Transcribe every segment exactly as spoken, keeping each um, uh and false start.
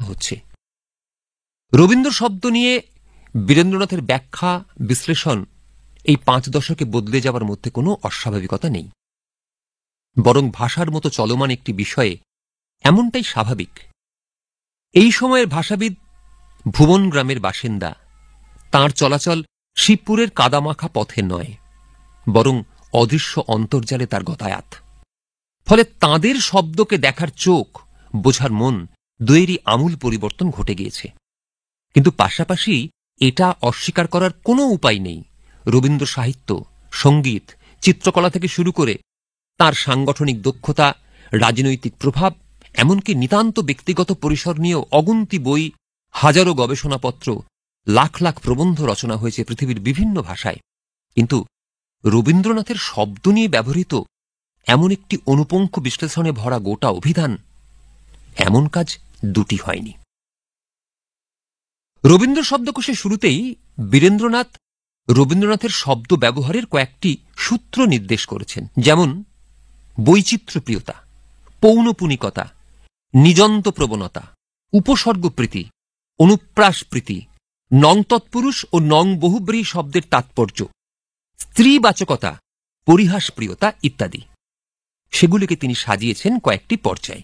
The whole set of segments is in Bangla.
হচ্ছে। রবীন্দ্র শব্দ নিয়ে বীরেন্দ্রনাথের ব্যাখ্যা বিশ্লেষণ এই পাঁচ দশকে বদলে যাওয়ার মধ্যে কোনো অস্বাভাবিকতা নেই, বরং ভাষার মতো চলমান একটি বিষয়ে এমনটাই স্বাভাবিক। এই সময়ের ভাষাবিদ ভুবন গ্রামের বাসিন্দা, তাঁর চলাচল শিবপুরের কাদামাখা পথে নয়, বরং অদৃশ্য অন্তর্জালে তার গতায়াত। ফলে তাঁদের শব্দকে দেখার চোখ, বোঝার মন দুয়েরই আমূল পরিবর্তন ঘটে গিয়েছে। কিন্তু পাশাপাশি এটা অস্বীকার করার কোনো উপায় নেই রবীন্দ্র সাহিত্য, সঙ্গীত, চিত্রকলা থেকে শুরু করে তার সাংগঠনিক দক্ষতা, রাজনৈতিক প্রভাব, এমনকি নিতান্ত ব্যক্তিগত পরিসর নিয়েও অগুন্তি বই, হাজারো গবেষণাপত্র, লাখ লাখ প্রবন্ধ রচনা হয়েছে পৃথিবীর বিভিন্ন ভাষায়। কিন্তু রবীন্দ্রনাথের শব্দ নিয়ে ব্যবহৃত এমন একটি অনুপঙ্খ বিশ্লেষণে ভরা গোটা অভিধান, এমন কাজ দুটি হয়নি। রবীন্দ্র শব্দকোষের শুরুতেই বীরেন্দ্রনাথ রবীন্দ্রনাথের শব্দ ব্যবহারের কয়েকটি সূত্র নির্দেশ করেছেন, যেমন বৈচিত্র্যপ্রিয়তা, পৌনপুনিকতা, নিজন্ত প্রবণতা, উপসর্গপ্রীতি, অনুপ্রাসপ্রীতি, নং তৎপুরুষ ও নং বহুব্রীহি শব্দের তাৎপর্য, স্ত্রীবাচকতা, পরিহাসপ্রিয়তা ইত্যাদি। সেগুলিকে তিনি সাজিয়েছেন কয়েকটি পর্যায়ে।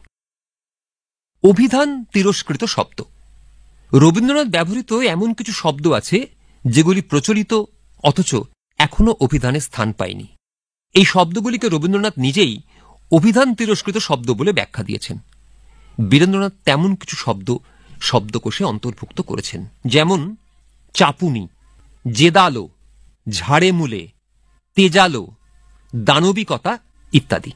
অভিধান তিরস্কৃত শব্দ। রবীন্দ্রনাথ ব্যবহৃত এমন কিছু শব্দ আছে যেগুলি প্রচলিত অথচ এখনো অভিধানে স্থান পায়নি। এই শব্দগুলিকে রবীন্দ্রনাথ নিজেই অভিধান তিরস্কৃত শব্দ বলে ব্যাখ্যা দিয়েছেন। বীরেন্দ্রনাথ তেমন কিছু শব্দ শব্দকোষে অন্তর্ভুক্ত করেছেন, যেমন চাপুনি, জেদালো, ঝাড়ে মূলে, তেজালো, দানবিকতা ইত্যাদি।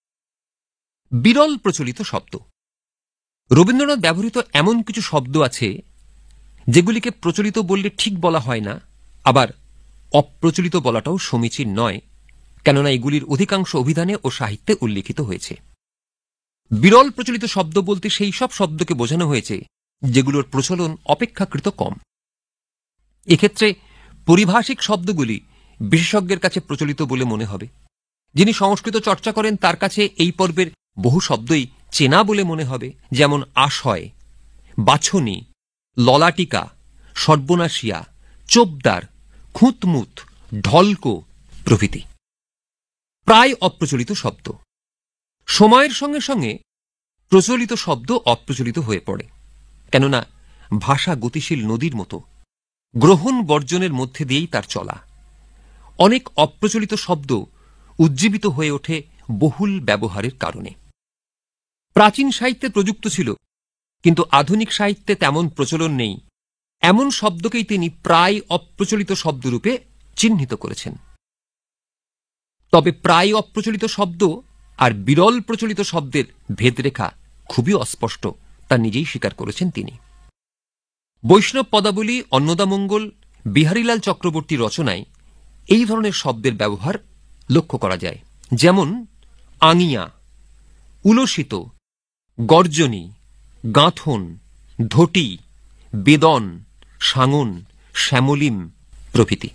বিরল প্রচলিত শব্দ। রবীন্দ্রনাথ ব্যবহৃত এমন কিছু শব্দ আছে যেগুলিকে প্রচলিত বললে ঠিক বলা হয় না, আবার অপ্রচলিত বলাটাও সমীচীন নয়, কেননা এগুলির অধিকাংশ অভিধানে ও সাহিত্যে উল্লিখিত হয়েছে। বিরল প্রচলিত শব্দ বলতে সেই সব শব্দকে বোঝানো হয়েছে যেগুলোর প্রচলন অপেক্ষাকৃত কম। এক্ষেত্রে পরিভাষিক শব্দগুলি বিশেষজ্ঞের কাছে প্রচলিত বলে মনে হবে। যিনি সংস্কৃত চর্চা করেন তার কাছে এই পর্বের বহু শব্দই চেনা বলে মনে হবে, যেমন আশয়, বাছনি, ললাটিকা, সর্বনাশিয়া, চোপদার, খুঁতমুত, ঢলকো প্রভৃতি। প্রায় অপ্রচলিত শব্দ। সময়ের সঙ্গে সঙ্গে প্রচলিত শব্দ অপ্রচলিত হয়ে পড়ে, কেননা ভাষা গতিশীল নদীর মতো, গ্রহণ বর্জনের মধ্যে দিয়েই তার চলা। অনেক অপ্রচলিত শব্দ উজ্জীবিত হয়ে ওঠে বহুল ব্যবহারের কারণে। প্রাচীন সাহিত্যে প্রযুক্ত ছিল, কিন্তু আধুনিক সাহিত্যে তেমন প্রচলন নেই, এমন শব্দকেই তিনি প্রায় অপ্রচলিত শব্দরূপে চিহ্নিত করেছেন। তবে প্রায় অপ্রচলিত শব্দ আর বিরল প্রচলিত শব্দের ভেদরেখা খুবই অস্পষ্ট, তা নিজেই স্বীকার করেছেন তিনি। বৈষ্ণব পদাবলী অন্নদামঙ্গল, বিহারীলাল চক্রবর্তী রচনায় এই ধরনের শব্দের ব্যবহার লক্ষ্য করা যায়, যেমন আঙিয়া, উলসিত, গর্জনী, গাঁথন, ধটি, বেদন, সাঙন, শ্যামলিম প্রভৃতি।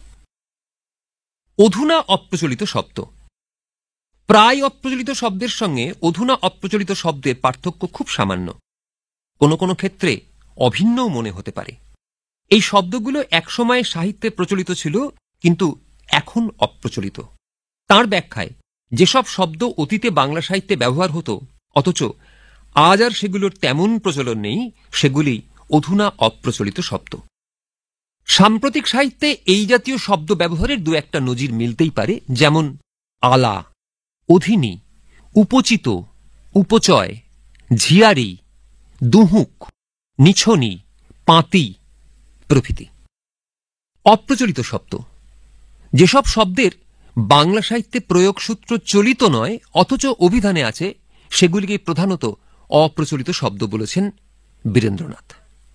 অধুনা অপ্রচলিত শব্দ। প্রায় অপ্রচলিত শব্দের সঙ্গে অধুনা অপ্রচলিত শব্দের পার্থক্য খুব সামান্য, কোনো কোনো ক্ষেত্রে অভিন্নও মনে হতে পারে। এই শব্দগুলো একসময় সাহিত্যে প্রচলিত ছিল, কিন্তু এখন অপ্রচলিত। তার ব্যাখ্যায় যেসব শব্দ অতীতে বাংলা সাহিত্যে ব্যবহার হতো অথচ আজ আর সেগুলোর তেমন প্রচলন নেই, সেগুলি অধুনা অপ্রচলিত শব্দ। সাম্প্রতিক সাহিত্যে এই জাতীয় শব্দ ব্যবহারের দু একটা নজির মিলতেই পারে, যেমন আলা, অধিনী, উপচিত, উপচয়, ঝিয়ারি, দুহুক, নিছনি, পাঁতি প্রভৃতি। অপ্রচলিত শব্দ। যেসব শব্দের বাংলা সাহিত্যে প্রয়োগসূত্র চলিত নয় অথচ অভিধানে আছে, সেগুলিকে প্রধানত অপ্রচলিত শব্দ বলেছেন বীরেন্দ্রনাথ।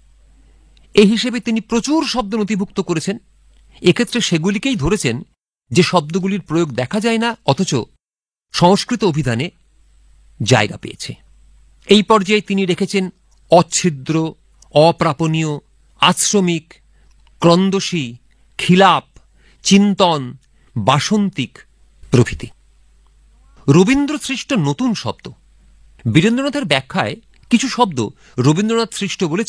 এই হিসেবে তিনি প্রচুর শব্দ নথিভুক্ত করেছেন। এক্ষেত্রে সেগুলিকেই ধরেছেন যে শব্দগুলির প্রয়োগ দেখা যায় না অথচ সংস্কৃত অভিধানে জায়গা পেয়েছে। এই পর্যায়ে তিনি রেখেছেন অচ্ছিদ্র, অপ্রাপনীয়, আশ্রমিক, ক্রন্দসী, খিলাপ, চিন্তন, বাসন্তিক প্রভৃতি। রবীন্দ্র সৃষ্ট নতুন শব্দ। বীরেন্দ্রনাথের ব্যাখ্যায় কিছু শব্দ রবীন্দ্রনাথ সৃষ্ট বলে